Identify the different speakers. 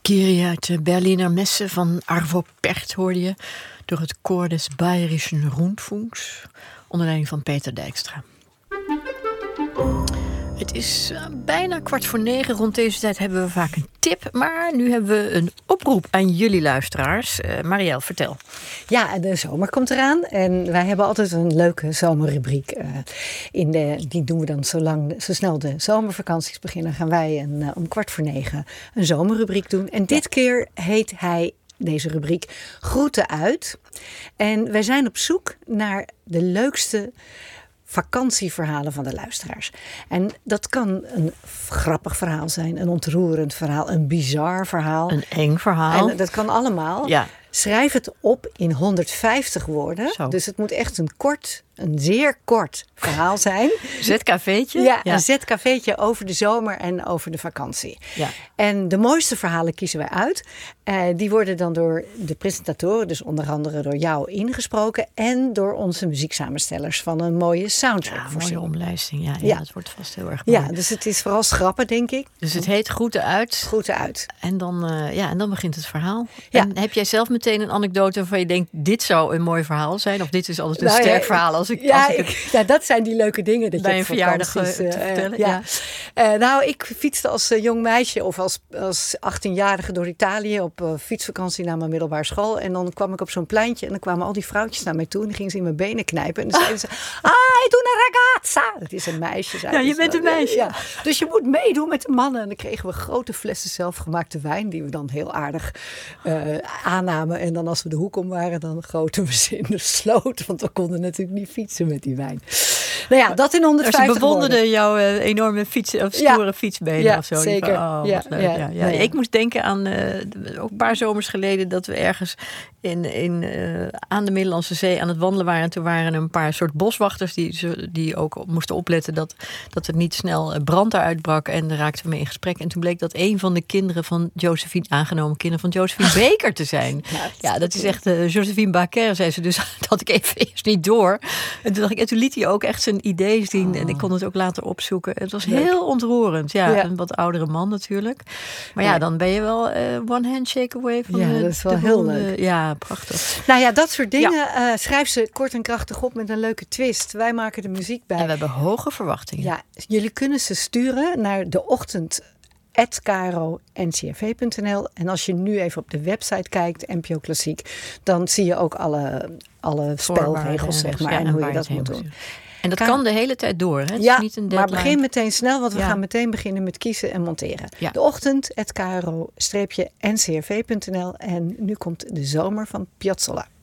Speaker 1: Valkyrie uit de Berliner Messe van Arvo Pärt hoorde je door het koor des Bayerischen Rundfunks onder leiding van Peter Dijkstra. Het is bijna 8:45. Rond deze tijd hebben we vaak een tip. Maar nu hebben we een oproep aan jullie luisteraars. Marielle, vertel.
Speaker 2: Ja, de zomer komt eraan. En wij hebben altijd een leuke zomerrubriek. Die doen we dan zo snel de zomervakanties beginnen. Gaan wij om 8:45 een zomerrubriek doen. En dit keer heet deze rubriek Groeten uit. En wij zijn op zoek naar de leukste vakantieverhalen van de luisteraars. En dat kan een grappig verhaal zijn, een ontroerend verhaal, een bizar verhaal.
Speaker 1: Een eng verhaal.
Speaker 2: En dat kan allemaal.
Speaker 1: Ja.
Speaker 2: Schrijf het op in 150 woorden.
Speaker 1: Zo.
Speaker 2: Dus het moet echt een zeer kort verhaal zijn.
Speaker 1: ZKV'tje?
Speaker 2: Ja, een ZKV'tje over de zomer en over de vakantie.
Speaker 1: Ja.
Speaker 2: En de mooiste verhalen kiezen wij uit. Die worden dan door de presentatoren, dus onder andere door jou ingesproken. En door onze muzieksamenstellers van een mooie soundtrack.
Speaker 1: Ja, mooie omlijsting. Ja, dat wordt vast heel erg mooi.
Speaker 2: Ja, dus het is vooral schrappen, denk ik.
Speaker 1: Dus het heet Groeten uit.
Speaker 2: Groeten uit.
Speaker 1: En dan begint het verhaal.
Speaker 2: Ja.
Speaker 1: En heb jij zelf meteen een anekdote waarvan je denkt, dit zou een mooi verhaal zijn? Of dit is altijd een sterk verhaal als ik
Speaker 2: dat zijn die leuke dingen dat
Speaker 1: bij
Speaker 2: je
Speaker 1: een verjaardag te vertellen.
Speaker 2: Ja. Ik fietste als jong meisje of als 18-jarige door Italië op fietsvakantie naar mijn middelbare school. En dan kwam ik op zo'n pleintje en dan kwamen al die vrouwtjes naar mij toe. En dan gingen ze in mijn benen knijpen. En dan zeiden ze, doe una ragazza. Het is een meisje.
Speaker 1: Ja, je bent een meisje.
Speaker 2: Ja. Dus je moet meedoen met de mannen. En dan kregen we grote flessen zelfgemaakte wijn. Die we dan heel aardig aannamen. En dan als we de hoek om waren, dan goten we ze in de sloot. Want we konden natuurlijk niet fietsen met die wijn. Nou ja, dat in 150
Speaker 1: Ze bewonderden jouw enorme stoere fietsbenen of zo.
Speaker 2: Zeker.
Speaker 1: Nee. Ik moest denken aan ook een paar zomers geleden dat we ergens aan de Middellandse Zee aan het wandelen waren. En toen waren er een paar soort boswachters die ook moesten opletten dat er niet snel brand eruit brak. En daar raakten we mee in gesprek. En toen bleek dat een van de aangenomen kinderen van Josephine Baker te zijn. Ja, dat is echt Josephine Baker, zei ze. Dus dat had ik eerst niet door. En toen liet hij ook echt zijn ideeën zien. En ik kon het ook later opzoeken. Het was heel ontroerend. Ja, een wat oudere man natuurlijk. Maar dan ben je wel one handshake away van
Speaker 2: dat is wel heel leuk.
Speaker 1: Ja, prachtig.
Speaker 2: Nou ja, dat soort dingen. Schrijf ze kort en krachtig op met een leuke twist. Wij maken de muziek bij.
Speaker 1: En we hebben hoge verwachtingen.
Speaker 2: Ja, jullie kunnen ze sturen naar de ochtend @kro.ncrv.nl. En als je nu even op de website kijkt, NPO Klassiek, dan zie je ook alle spelregels, zeg maar, en hoe je dat moet doen.
Speaker 1: En dat kan de hele tijd door, hè? Het
Speaker 2: is
Speaker 1: niet een
Speaker 2: maar begin meteen snel, want we gaan meteen beginnen met kiezen en monteren.
Speaker 1: Ja.
Speaker 2: De ochtend @kro-ncrv.nl. En nu komt de zomer van Piazzolla.